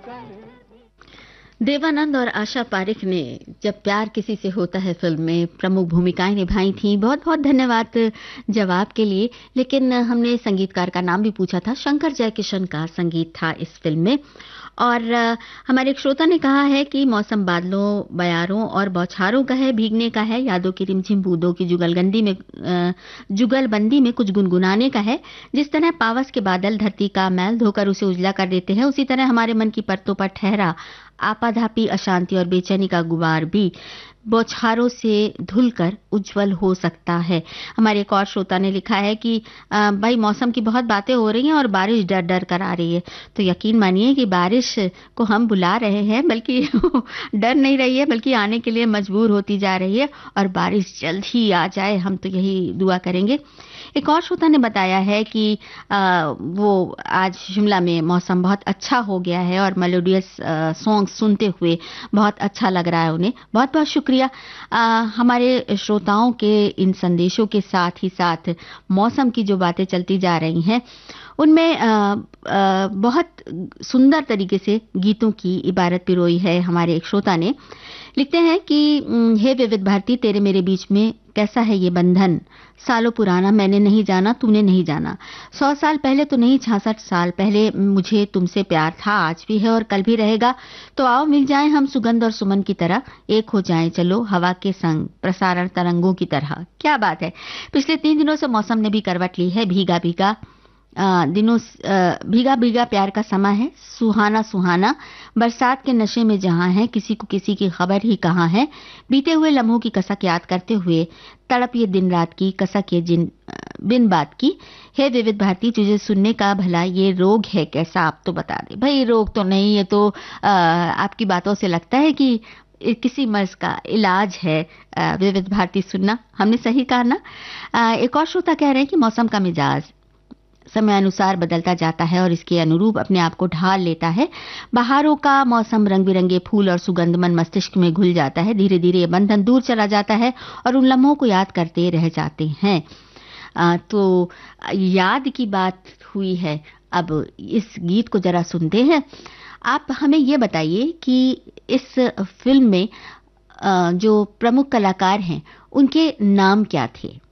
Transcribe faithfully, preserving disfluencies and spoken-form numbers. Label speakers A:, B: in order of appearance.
A: देवानंद और आशा पारेख ने जब प्यार किसी से होता है फिल्म में प्रमुख भूमिकाएं निभाई थीं। बहुत बहुत धन्यवाद जवाब के लिए। लेकिन हमने संगीतकार का नाम भी पूछा था। शंकर जयकिशन का संगीत था इस फिल्म में। और हमारे एक श्रोता ने कहा है कि मौसम बादलों, बयारों और बौछारों का है, भीगने का है, यादों की रिमझिम बूंदों की जुगलबंदी में जुगलबंदी में कुछ गुनगुनाने का है। जिस तरह पावस के बादल धरती का मैल धोकर उसे उजला कर देते हैं, उसी तरह हमारे मन की परतों पर ठहरा आपाधापी, अशांति और बेचैनी का गुबार भी बौछारों से धुलकर उज्जवल हो सकता है। हमारे एक और श्रोता ने लिखा है कि आ, भाई मौसम की बहुत बातें हो रही हैं और बारिश डर डर कर आ रही है। तो यकीन मानिए कि बारिश को हम बुला रहे हैं, बल्कि डर नहीं रही है, बल्कि आने के लिए मजबूर होती जा रही है। और बारिश जल्द ही आ जाए, हम तो यही दुआ करेंगे। एक और श्रोता ने बताया है कि आ, वो आज शिमला में मौसम बहुत अच्छा हो गया है और मेलोडियस सॉन्ग सुनते हुए बहुत अच्छा लग रहा है उन्हें। बहुत बहुत शुक्रिया। आ, हमारे श्रोताओं के इन संदेशों के साथ ही साथ मौसम की जो बातें चलती जा रही हैं उनमें आ, आ, बहुत सुंदर तरीके से गीतों की इबारत पिरोई है। हमारे एक श्रोता ने लिखते हैं कि हे विविध भारती, तेरे मेरे बीच में कैसा है ये बंधन, सालों पुराना मैंने नहीं जाना, तूने नहीं जाना। सौ साल पहले तो नहीं, छियासठ साल पहले मुझे तुमसे प्यार था, आज भी है और कल भी रहेगा। तो आओ मिल जाएं हम सुगंध और सुमन की तरह, एक हो जाएं चलो हवा के संग प्रसारण तरंगों की तरह। क्या बात है। पिछले तीन दिनों से मौसम ने भी करवट ली है। भीगा भीगा आ, दिनों आ, भीगा भीगा प्यार का समा है, सुहाना सुहाना बरसात के नशे में जहां है, किसी को किसी की खबर ही कहां है। बीते हुए लम्हों की कसक याद करते हुए तड़प ये दिन रात की, कसक ये जिन बिन बात की। हे विविध भारती, तुझे सुनने का भला ये रोग है कैसा, आप तो बता दे। भाई रोग तो नहीं है, तो आ, आपकी बातों से लगता है कि किसी मर्ज का इलाज है विविध भारती सुनना। हमने सही कहा ना। आ, एक और श्रोता कह रहे हैं कि मौसम का मिजाज समय अनुसार बदलता जाता है और इसके अनुरूप अपने आप को ढाल लेता है। बहारों का मौसम, रंग बिरंगे फूल और सुगंध मन मस्तिष्क में घुल जाता है। धीरे धीरे ये बंधन दूर चला जाता है और उन लम्हों को याद करते रह जाते हैं। आ, तो याद की बात हुई है, अब इस गीत को जरा सुनते हैं। आप हमें ये बताइए कि इस फिल्म में आ, जो प्रमुख कलाकार हैं उनके नाम क्या थे।